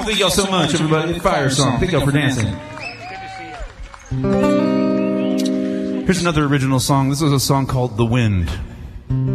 Thank y'all so much, everybody. Fire song. Thank y'all for dancing. Here's another original song. This was a song called The Wind.